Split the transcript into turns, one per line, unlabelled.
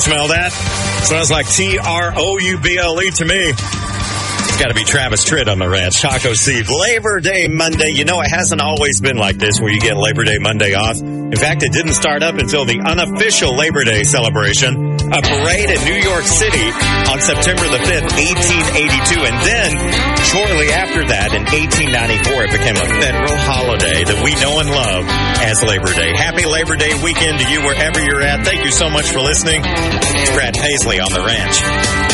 smell that? Smells like Trouble to me. It's got to be Travis Tritt on the ranch. Taco Steve. Labor Day Monday. You know, it hasn't always been like this where you get Labor Day Monday off. In fact, it didn't start up until the unofficial Labor Day celebration, a parade in New York City on September the 5th, 1882. And then, shortly after that, in 1894, it became a federal holiday that we know and love as Labor Day. Happy Labor Day weekend to you wherever you're at. Thank you so much for listening. It's Brad Paisley on the ranch.